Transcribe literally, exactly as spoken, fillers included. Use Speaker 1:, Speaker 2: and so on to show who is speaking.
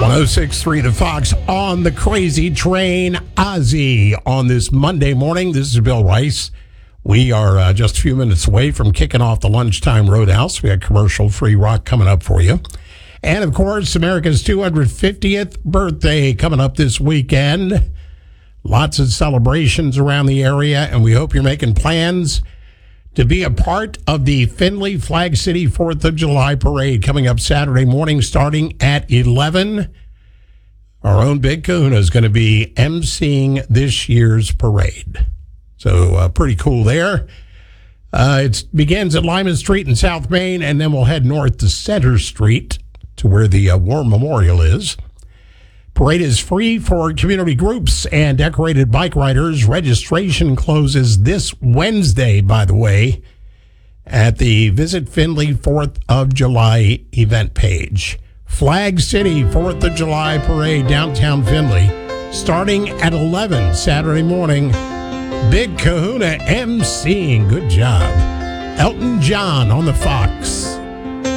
Speaker 1: oh six point three The Fox on the Crazy Train. Ozzy on this Monday morning. This is Bill Rice. We are uh, just a few minutes away from kicking off the Lunchtime Roadhouse. We got commercial-free rock coming up for you. And, of course, America's two hundred fiftieth birthday coming up this weekend. Lots of celebrations around the area, and we hope you're making plans to be a part of the Findlay Flag City fourth of July Parade coming up Saturday morning starting at eleven. Our own Big Kahuna is going to be emceeing this year's parade. So uh, pretty cool there. Uh, it begins at Lyman Street in South Main, and then we'll head north to Center Street to where the uh, War Memorial is. Parade is free for community groups and decorated bike riders. Registration closes this Wednesday, by the way, at the Visit Findlay fourth of July event page. Flag City fourth of July Parade, downtown Findlay, starting at eleven Saturday morning. Big Kahuna emceeing. Good job. Elton John on the Fox.